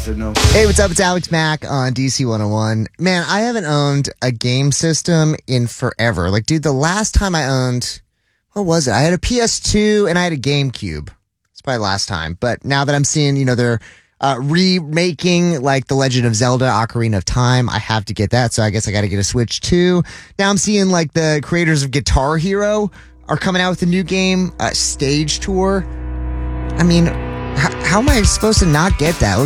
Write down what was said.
said no. Hey, what's up? It's Alex Mack on DC 101. Man, I haven't owned a game system in forever. Like, dude, the last time I owned, what was it? I had a PS2 and I had a GameCube. It's probably the last time. But now that I'm seeing, they're remaking like The Legend of Zelda Ocarina of Time, I have to get that. So I guess I got to get a Switch too. Now I'm seeing like the creators of Guitar Hero are coming out with a new game, Stage Tour. I mean, how am I supposed to not get that?